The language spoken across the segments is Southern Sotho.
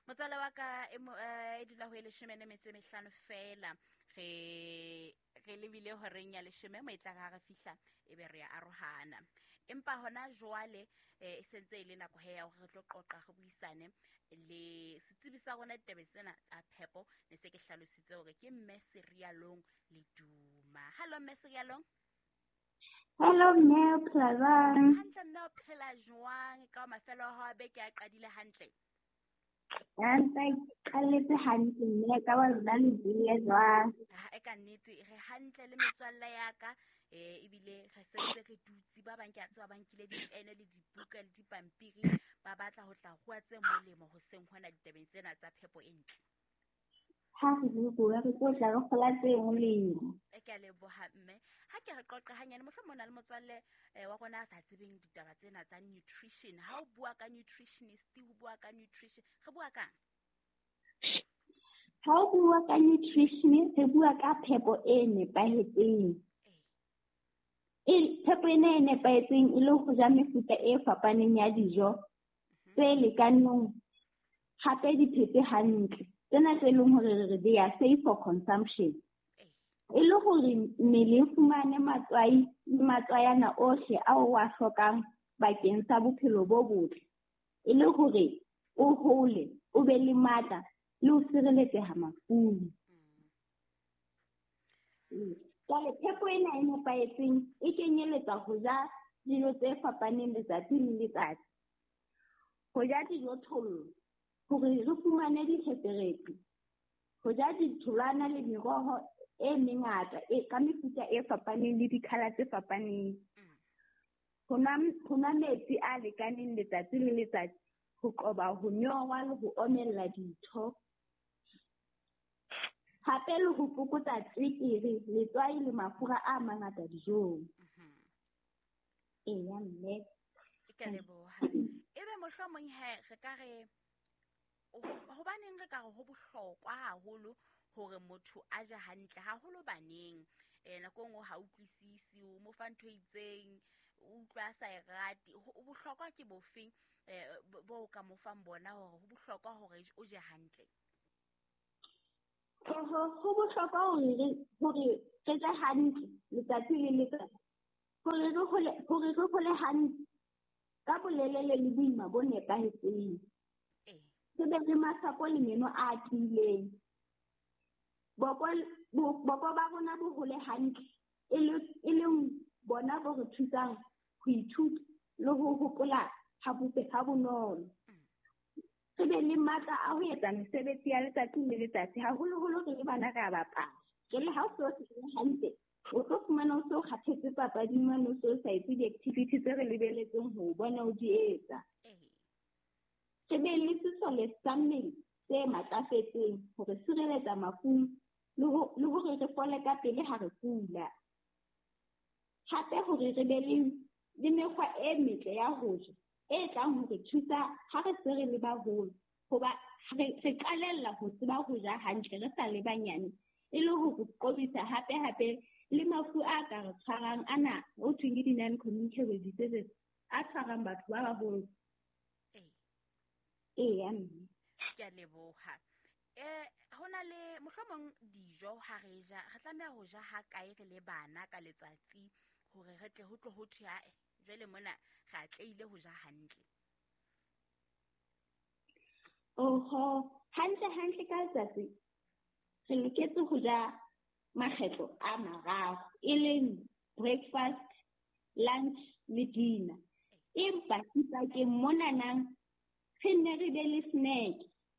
Motswalle wa ka e dula ho 15 fela re lebile horeng ya 10 mo itla ga fihla e be re a arohana empa hona jwale e sentse ile nako he ya re tlo qoqa go buisane le setsibi sa rona ditebe tsena tsa phepo ne se ke hlalositse hore ke mme Serialong le Duma. Hello mme Serialong. Hello mme Plavang. Hantle mme o phela jwang ka mafelo ha beke a qadile hantle? Ntse ka letse hantle mme ka ba rona le bile jwang. E ka nnete re hantle le metswalle ya ka ebile re sentse re dutse ba bang ke a tseba ba nkile dipene le dibuka le dipampiri ba batla ho tla rua tse molemo ho seng hona ditebeng tsena tsa phepo e ntle. Ha re bua re tla re khola tse molemo. E ka leboha mme ha ke re qoqa hanyane mohlomong le motswalle wa rona sa tsebeng ditaba tsena tsa nutrition. Ha o bua ka nutritionist ho bua ka nutrition re bua kang? Ha o bua ka nutrition re bua ka phepo e nepahetseng. Phepo e nepahetseng e le ho ja mefuta e fapaneng ya dijo tse lekaneng hape di phetse hantle. Tsena tse leng hore they are safe for consumption. E le hore mmele fumane matswayana ohle ao wa hlokang bakeng sa bophelo bo botle. E le hore o hole o be le matla le ho sireletseha mafung. Jwale phepo ena e nepahetseng e kenyeletsa ho ja dijo tse fapaneng letsatsi le letsatsi. Ho ja dijothollo hore re fumane diheteretse. Ho ja ditholwana le meroho e mengata ka mefuta e fapaneng le di-colour tse fapaneng. Ho nwa metsi a lekaneng letsatsi le letsatsi ho qoba ho nyowa le ho omella ditho. Hape le ho fokotsa tswekere, letswai le mafura a mangata dijong. Eya mme. Ke leboha. Ebe mohlomong re ka re hobaneng re ka re ho bohlokwa haholo hore motho a je hantle haholo baneng nako ngwe ha utlwisisi o mo fa ntho e itseng o utlwa sa e rate ho bohlokwa ke bofeng bo ka mo fang bona hore ho bohlokwa hore o je hantle? Ho bohlokwa hore re je hantle letsatsi le letsatsi hore re hole hantle ka bolelele le boima bo nepahetseng. Re be le masapo le meno a tiileng. Boko ba rona bo hole hantle e leng bona bo re thusang ho ithuta le ho hopola ha bonolo. Re be le matla a ho etsa mesebetsi ya letsatsi le letsatsi haholoholo re le bana ka bapala. Jwale ha o se o se hantle o tlo fumana o se o kgathetse papading mane o se o sa etse di-activity tse re lebelletseng ho bona o di etsa. Re be le sesole sa mmele se matlafetseng hore sireletsa mafung le hore re fole ka pele ha re kula. Hape hore re be le mekgwa e metle ya ho ja e tlang ho re thusa ha re se re le baholo hoba re qalella ho tseba ho ja hantle re sa le banyane e le ho qobisa hape le mafu a ka re tshwarang ana o thweng ke di-non-communicable diseases a tshwarang batho ba baholo. Eya mme. Ke a leboha. Hona le mohlomong dijo ha re ja re tlameha ho ja ha kae re le bana ka letsatsi hore re tle ho tlo ho thwe jwale mona re atleile ho ja hantle. Hantle ka letsatsi re loketse ho ja makgetlo a mararo e leng breakfast, lunch le dinner. Empa dipakeng monanang re ne re be le snack.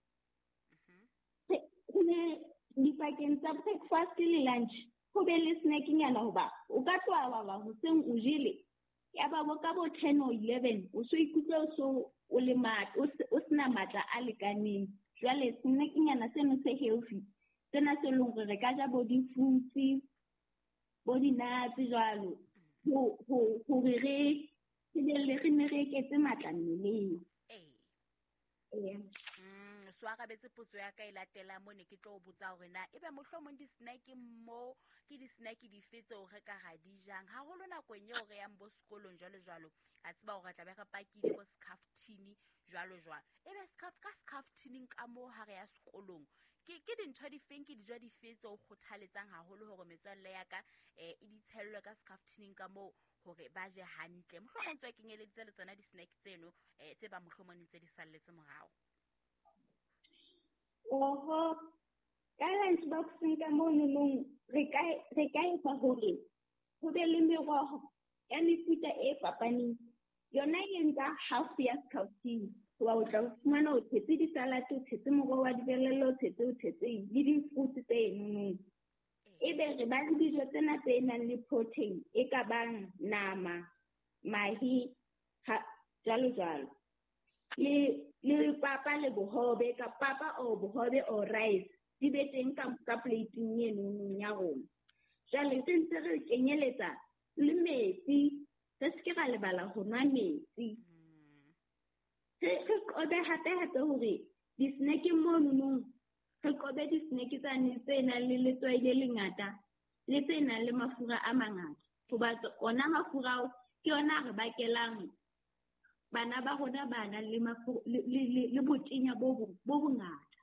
Dipakeng tsa breakfast le lunch ho be le snackinyana hoba o ka tloha wa hoseng o jele ya ba bo ka bo 10 or 11 o so ikutlwa o le matla o sena matla a lekaneng. Jwale snackinyana seno se healthy tsena se leng hore re ka ja bo di-fruits bo di-nuts jwalo hore re eketse matla mmeleng. so arabetse potso ya ka e latela mo ne ke tlo botsa hore na ebe mohlomong di-snack mo ke di-snack di fetse o re ka ga di jang haholo nakong eo re yang bo sekolong jwalo a tseba hore tla be re pakile bo scaftini jwalo ebe ka scaftining ka mo ha re ya sekolong ke dintho di feng ke dijo di fetse o kgothaletsang haholo hore metswalle ya ka e di tshellwe ka scaftining ka mo hore ba je hantle mohlomong tswa kenyeleditse le tsona di-snack tseno tse ba mohlomong ntse di salletse morao. Oho, ka lunch boxing ka mononong re ka etsa hore ho be le meroho ya mefuta e fapaneng yona e nka half ya scouting wa o tla fumana o tshetse di-salad o tshetse moroho wa dibelele o tshetse le di-fruit tse ebe re ba le dijo tsena tse nang le protein e ka bang nama mahi jalo le papa le bohobe ka papa o bohobe o rice di be teng ka plating eno ya rona jale se ntse re kenyeletsa le metsi re se ke ba lebala ho nwa metsi re kobe hape hore di-snack mononong re kobe di-snack tse nang le letswai le lengata le tse nang le mafura a mangata hoba ona mafura ao ke yona re bakelang bana ba rona ba nang le botenya bo bongata.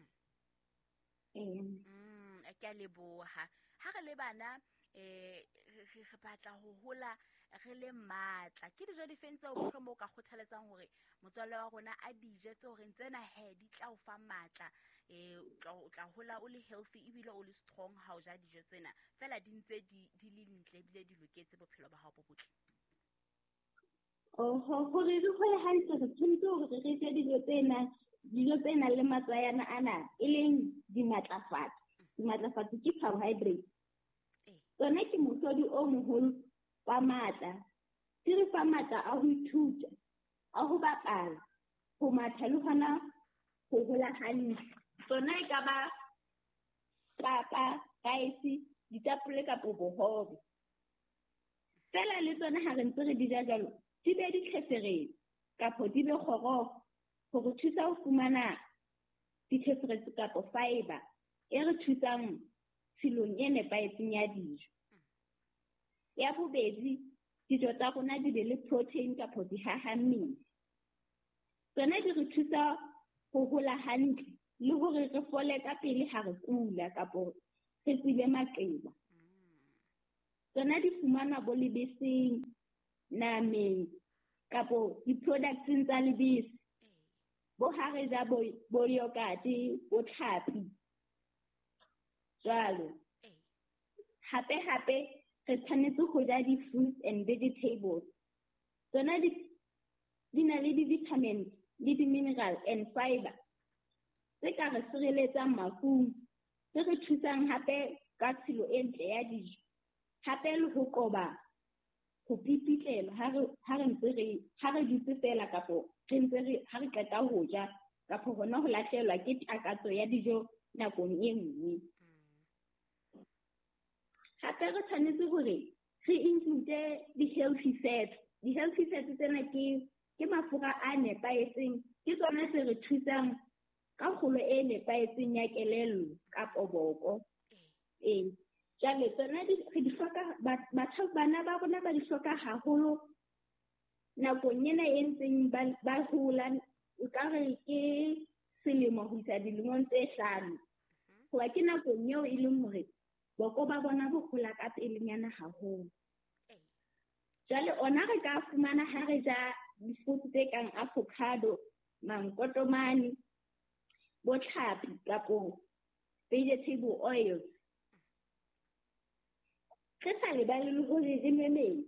Ke a leboha ha re le bana re batla ho hola re le matla ke dijo di feng tseo mohlomong o ka kgothaletsang hore motswalle wa rona a dije tseo re ntsena di tla o fa matla o tla hola o le healthy ebile o le strong ha o ja dijo tsena fela di ntse di le ntle ebile di loketse bophelo ba hao bo botle. Hore re hole hantle re tshwanetse hore re je dijo tse nang le matswayana ana e leng dimatlafatsi ke carbohydrate tsona ke mohlodi o moholo wa matla di re fa matla a ho ithuta a ho bapala ho matha le hona ho hola hantle tsona e ka ba papa rice ditapole kapo bohobe fela le tsona ha re ntse re di ja jalo di be di tlheferetse kapo di be kgorofo ho re thusa ho fumana ditheferetse kapo fibre e re thusang tshilong e nepahetseng ya dijo. Ya bobedi dijo tsa rona di be le protein kapo dihahammele tsona di re thusa ho hola hantle le hore re fole ka pele ha re kula kapo re tsile maqeba tsona di fumana bo lebeseng nameng kapo di-products tsa lebese bo ha re ja bo yogurt bo tlhapi jwalo hape re tshwanetse ho ja di-fruits and vegetables tsona di na le di-vitamins le di-mineral and fibre tse ka re sireletsang mafung tse re thusang hape ka tshilo e ntle ya dijo hape le ho qoba ho pipitlelwa ha re dutse fela kapo ha re qeta ho ja kapo hona ho lahlehelwa ke takatso ya dijo nakong e nngwe. Hape re tshwanetse hore re include di-healthy fats. Di-healthy fats tsena ke mafura a nepahetseng ke tsona tse re thusang ka kgolo e nepahetseng ya kelello kapo boko. Jale tsona re di hloka bana ba rona ba di hloka haholo nakong ena e ntseng ba hola nkare ke selemo ho isa dilemong tse 5 hoba ke nakong eo e leng hore boko ba bona bo hola ka pelenyana haholo. Jale ona re ka fumana ha re ja di-fruits tse kang avocado, mankotomane, bo tlhapi kapo vegetable oils. Re sa lebale le hore re nwe metsi.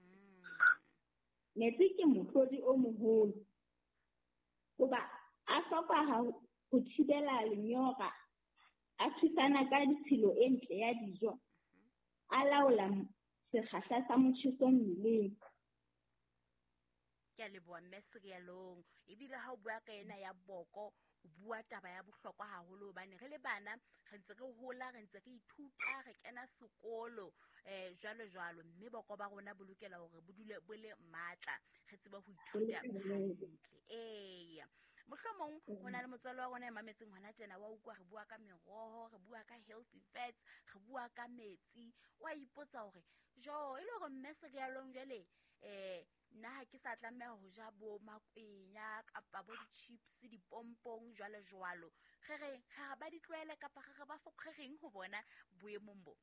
Metsi ke mohlodi o moholo hoba a hloka ho thibela lenyora a thusana ka ditshilo e ntle ya dijo a laola sekgahla sa motjheso mmeleng. Ke a leboha mme Serialong ebile ha o bua ka ena ya boko o bua taba ya bohlokwa haholo hobane re le bana re ntse re hola re ntse re ithuta re kena sekolo jwalo mme boko ba rona bo lokela hore bo dule bo le matla re tseba ho ithuta hantle. mohlomong ho na le motswalle wa rona e mametseng hona tjena wa ukwa re bua ka meroho, re bua ka healthy fats, re bua ka metsi, wa ipotsa hore jo ile hore mme Serialong jwale nna ha ke sa tlameha ho ja bo makwenya kapa bo di-chips, dipompong jwalo re ha ba di tlwaele kapa re ba fokreng ho bona boemong bo.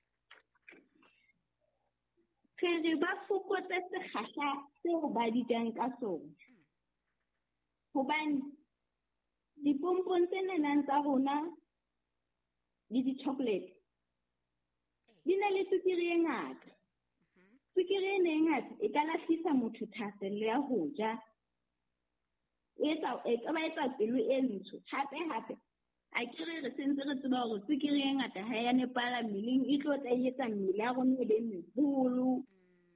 Re ba fokotse sekgahla seo ba di jang ka sona. Hobane dipompong tsenanang tsa rona le di-chocolate di na le tswekere e ngata. Tswekere ena e ngata e ka lahlisa motho thahasello ya ho ja. E ka ba etsa pelo e ntsho. Hape a kere re sentse re tseba hore tswekere e ngata ha ya nepala mmeleng, e tlo tla etsa mmele ya rona e be meholo.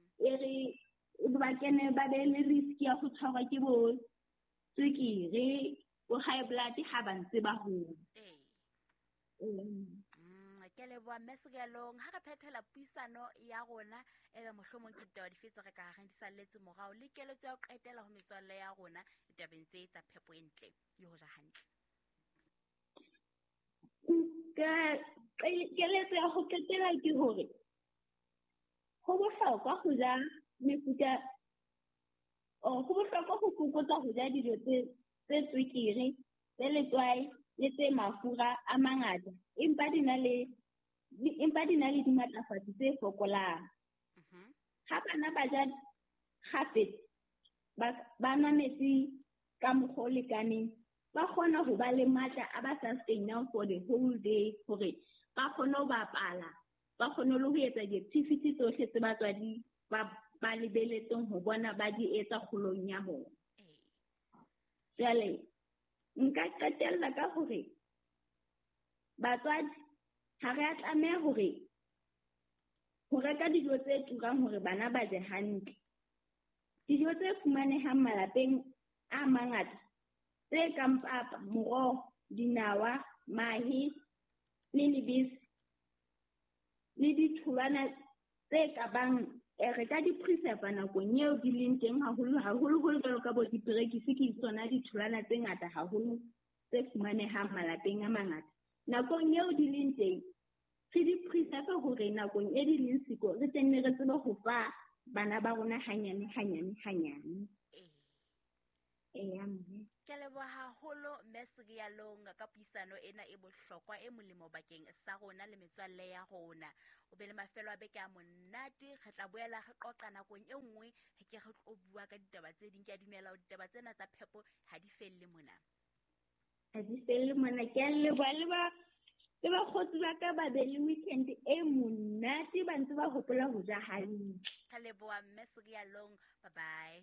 Ba kene ba be le risk ya go tshwarwa ke bo tswekere, bo high blood ha ba ntse ba hola. Ke leboha mme Serialong. Ha re phethela puisano ya rona ebe mohlomong ke ditaba dife tse re ka reng di salletse morao le keletso ya ho qetela ho metswalle ya rona ditabeng tse tsa phepo e ntle le ho ja hantle. Keletso ya ho qetela ke hore ho bohlokwa ho ja mefuta, ho bohlokwa ho fokotsa ho ja dijo tse tswekere, tse letswai le tse mafura a mangata, empa di na le dimatlafatsi tse fokolang. Ha bana ba ja kgafetsa, ba nwa metsi ka mokgwa o lekaneng, ba kgona ho ba le matla a ba sustainable for the whole day hore ba kgone ho bapala, ba kgone le ho etsa di-activity tsohle tse batswadi ba lebeletseng ho bona ba di etsa kgolong ya bona. Jwale nka qetella ka hore batswadi ha re a tlameha hore ho reka dijo tse turang hore bana ba je hantle. Dijo tse fumanehang malapeng a mangata tse kang papa, moroho, dinawa, mahe le lebese le ditholwana tse kabang re ka di preserve nakong eo di leng teng haholo jwalo ka bo diperekisi ke tsona ditholwana tse ngata haholo tse fumanehang malapeng a mangata. Nakong eo di leng teng re di preserve hore nakong e di leng siko re tenne re tsebe ho fa bana ba rona hanyane. Ke leboha haholo mme Serialong ka puisano ena e bohlokwa e molemo bakeng sa rona le metswalle ya rona. O be le mafelo a beke a monate. Re tla boela re qoqa nakong e nngwe he ke re tlo bua ka ditaba tse ding. Ke a dumela hore ditaba tsena tsa phepo ha di felle mona. Ke a leboha le bakgotsi ba ka ba be le weekend e monate ba ntse ba hopola ho ja hantle. Ke leboha mme Serialong. Bye.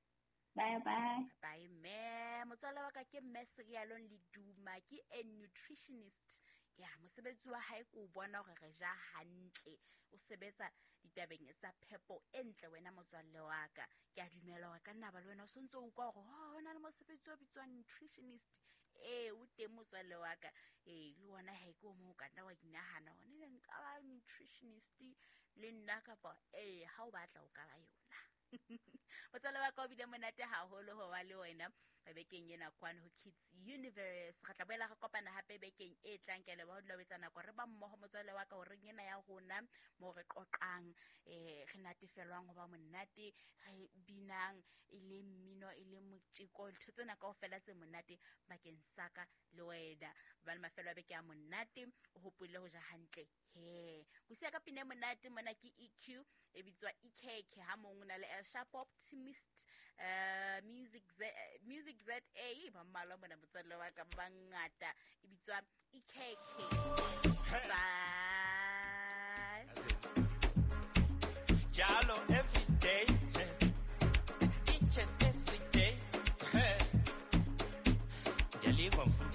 Bye mme. Motswalle wa ka ke mme Serialong Leduma, ke a nutritionist. Ya mosebetsi wa hae ke o bona hore re ja hantle. O sebetsa ditabeng tsa phepo e ntle wena motswalle wa ka. Ke a dumela hore ka nna ba le wena o sontso o kwa hore hona le mosebetsi wa bitswang nutritionist. O teng motswalle wa ka. Le wona ha ke o mo ka nna wa inahana hore ne nka ba nutritionist le nna kapa ha o batla o ka ba yona. Motswalle wa ka o bile monate haholo ho ba le wena bekeng ena kwana ho Kids Universe. Re tla boela re kopana hape bekeng e tlang. Ke leboha ho dula wetsa nako re ba mmoho motswalle wa ka hore ena ya rona mo re qoqang re natefelwang ho ba monate, re binang e le mmino e le motjeko, ntho tsena kaofela tse monate bakeng sa ka le wena. Ba le mafelo a beke a monate, o hopole ho ja hantle. Busia ka pine monate mona ke EQ e bitswa EKK ha mong na le El Sharp Optimist, Music ZA ba mmalwa mona motswalle wa ka ba ngata e bitswa EKK. Bye. Jalo every day, each and every day. Deliver